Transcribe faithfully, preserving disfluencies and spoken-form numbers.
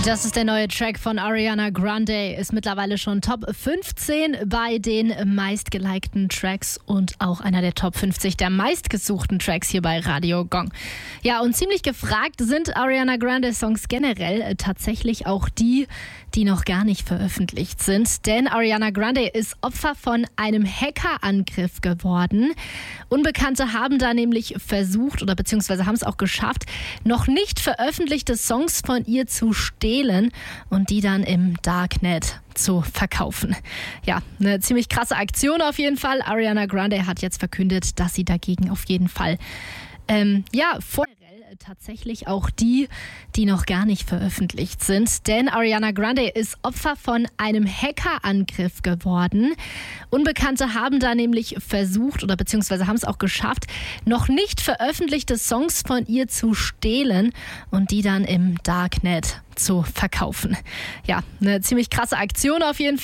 Das ist der neue Track von Ariana Grande, ist mittlerweile schon Top fünfzehn bei den meistgelikten Tracks und auch einer der Top fünfzig der meistgesuchten Tracks hier bei Radio Gong. Ja, und ziemlich gefragt sind Ariana Grande Songs generell, tatsächlich auch die, die noch gar nicht veröffentlicht sind. Denn Ariana Grande ist Opfer von einem Hackerangriff geworden. Unbekannte haben da nämlich versucht oder beziehungsweise haben es auch geschafft, noch nicht veröffentlichte Songs von ihr zu stehlen und die dann im Darknet zu verkaufen. Ja, eine ziemlich krasse Aktion auf jeden Fall. Ariana Grande hat jetzt verkündet, dass sie dagegen auf jeden Fall ähm, ja, vor tatsächlich auch die, die noch gar nicht veröffentlicht sind. Denn Ariana Grande ist Opfer von einem Hackerangriff geworden. Unbekannte haben da nämlich versucht oder beziehungsweise haben es auch geschafft, noch nicht veröffentlichte Songs von ihr zu stehlen und die dann im Darknet zu verkaufen. Ja, eine ziemlich krasse Aktion auf jeden Fall.